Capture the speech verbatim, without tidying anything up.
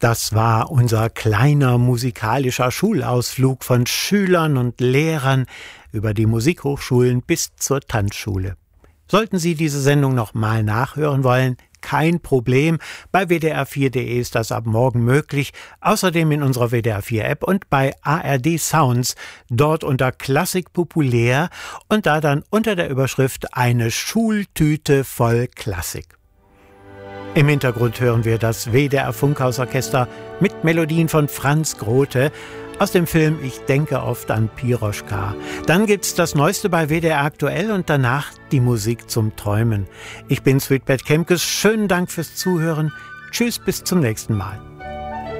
Das war unser kleiner musikalischer Schulausflug von Schülern und Lehrern über die Musikhochschulen bis zur Tanzschule. Sollten Sie diese Sendung noch mal nachhören wollen, kein Problem. Bei w d r vier punkt d e ist das ab morgen möglich. Außerdem in unserer W D R vier App und bei A R D Sounds, dort unter Klassik populär und da dann unter der Überschrift Eine Schultüte voll Klassik. Im Hintergrund hören wir das W D R Funkhausorchester mit Melodien von Franz Grote aus dem Film Ich denke oft an Piroschka. Dann gibt's das Neueste bei W D R Aktuell und danach die Musik zum Träumen. Ich bin Sweetbet Kemkes. Schönen Dank fürs Zuhören. Tschüss, bis zum nächsten Mal.